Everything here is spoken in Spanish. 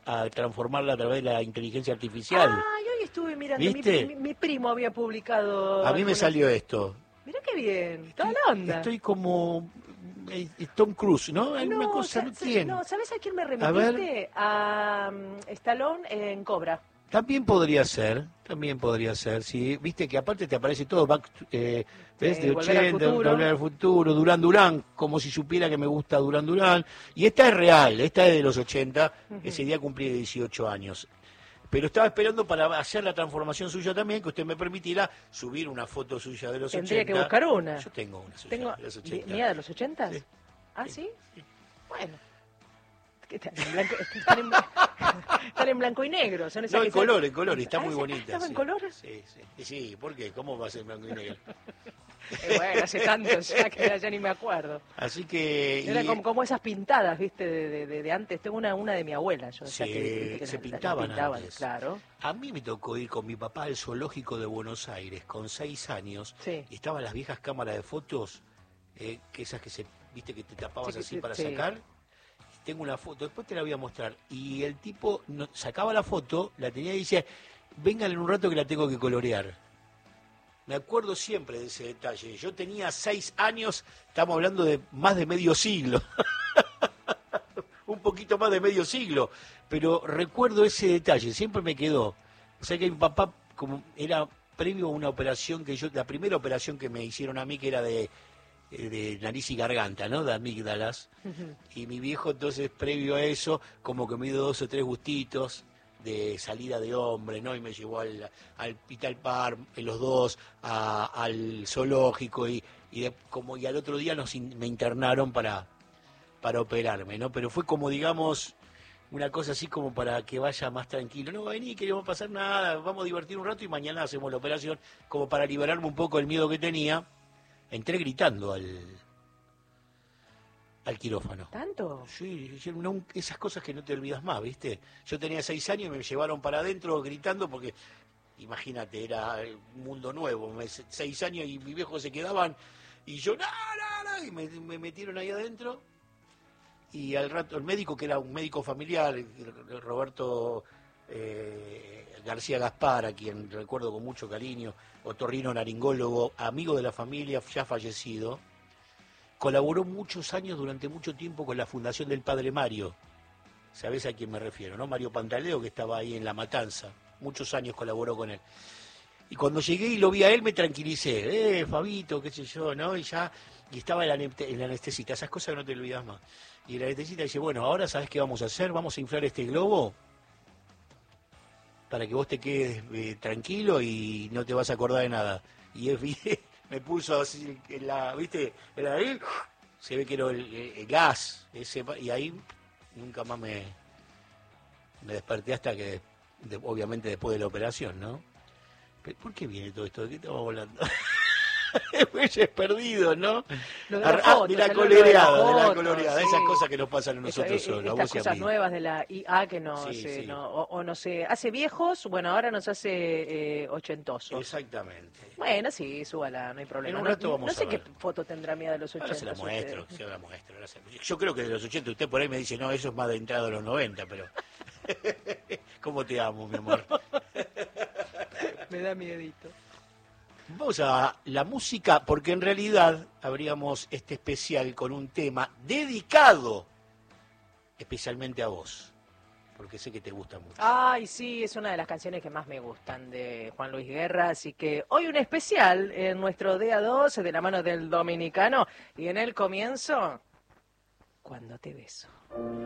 a transformarla a través de la inteligencia artificial. Ah, yo hoy estuve mirando, ¿Viste? mi primo había publicado... A mí me salió esto. Mirá qué bien, toda la onda. Estoy como Tom Cruise, ¿no? Hay una cosa, ¿quién? No, ¿sabés a quién me A remitiste? A Stallone en Cobra. También podría ser, sí. Viste que aparte te aparece todo, ¿ves? De Volver al 80, Futuro. Volver al Futuro, Durán, como si supiera que me gusta Durán. Y esta es real, esta es de los 80, ese día cumplí 18 años. Pero estaba esperando para hacer la transformación suya también, que usted me permitirá subir una foto suya de los 80. Tendría que buscar una. Yo tengo una suya de los 80. ¿Mía de los 80? Sí. ¿Ah, sí? Sí. Bueno. Están en blanco y negro. Son esas No, que en color, está muy bonita. ¿Estaba sí. en color? Sí, ¿por qué? ¿Cómo va a ser en blanco y negro? Bueno, hace tanto ya que ya ni me acuerdo. Así que... Era como esas pintadas, ¿viste? De antes. Tengo una de mi abuela. Yo, Sí, que se las pintaban antes. Claro. A mí me tocó ir con mi papá al zoológico de Buenos Aires con 6 años. Sí. Y estaban las viejas cámaras de fotos, que esas que viste que te tapabas Sí, así para sí. sacar. Tengo una foto, después te la voy a mostrar. Y el tipo sacaba la foto, la tenía y decía, vengan en un rato que la tengo que colorear. Me acuerdo siempre de ese detalle. Yo tenía 6 años, estamos hablando de más de medio siglo. Un poquito más de medio siglo. Pero recuerdo ese detalle, siempre me quedó. O sea que mi papá, como era previo a una operación la primera operación que me hicieron a mí, que era de nariz y garganta, ¿no? De amígdalas. Y mi viejo, entonces, previo a eso, como que me dio 2 o 3 gustitos de salida de hombre, ¿no? Y me llevó al Vital Park, los dos, al zoológico, y al otro día me internaron para operarme, ¿no? Pero fue como, digamos, una cosa así como para que vaya más tranquilo. No, vení, que no va a pasar nada, vamos a divertir un rato y mañana hacemos la operación, como para liberarme un poco del miedo que tenía. Entré gritando al quirófano. ¿Tanto? Sí, esas cosas que no te olvidas más, ¿viste? Yo tenía 6 años y me llevaron para adentro gritando porque, imagínate, era un mundo nuevo. 6 años y mis viejos se quedaban y yo, no, y me metieron ahí adentro. Y al rato, el médico, que era un médico familiar, Roberto García Gaspar, a quien recuerdo con mucho cariño, otorrinolaringólogo, amigo de la familia, ya fallecido, colaboró muchos años, durante mucho tiempo, con la Fundación del Padre Mario. ¿Sabés a quién me refiero, no? Mario Pantaleo, que estaba ahí en La Matanza. Muchos años colaboró con él. Y cuando llegué y lo vi a él, me tranquilicé. Fabito, qué sé yo, ¿no? Y estaba el anestesista. Esas cosas no te olvidas más. Y el anestesista dice, bueno, ahora ¿sabés qué vamos a hacer? Vamos a inflar este globo para que vos te quedes tranquilo y no te vas a acordar de nada. Y me puso así, ¿viste? Era ahí, se ve que era el gas, y ahí nunca más me desperté hasta que, obviamente después de la operación, ¿no? Pero, ¿por qué viene todo esto? ¿De qué estamos hablando? Fuelles perdidos, ¿no? Lo de la foto, de la foto, coloreada, sí. esas cosas que nos pasan a nosotros solos, a Estas vos y a cosas mí. nuevas de la IA que Sí. nos hace viejos, bueno, ahora nos hace ochentosos. Exactamente. Bueno, sí, súbala, no hay problema. En un rato vamos no sé a ver. qué foto tendrá mía de los 80. Ahora se la muestro. Yo creo que de los 80, usted por ahí me dice, no, eso es más de entrada de los 90, pero... ¿Cómo te amo, mi amor? Me da miedito. Vamos a la música, porque en realidad abríamos este especial con un tema dedicado especialmente a vos, porque sé que te gusta mucho. Ay, sí, es una de las canciones que más me gustan de Juan Luis Guerra, así que hoy un especial en nuestro Día 12 de la mano del dominicano, y en el comienzo, Cuando te beso.